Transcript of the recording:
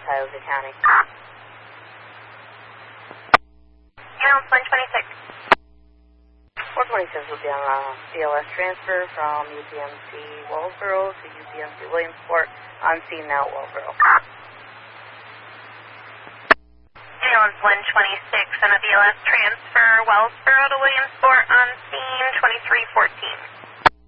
Tioga County. Ambulance 126. 426 will be on a BLS transfer from UPMC Wellsboro to UPMC Williamsport. On scene now at Wellsboro. Ambulance 126 on a BLS transfer Wellsboro to Williamsport on scene 2314.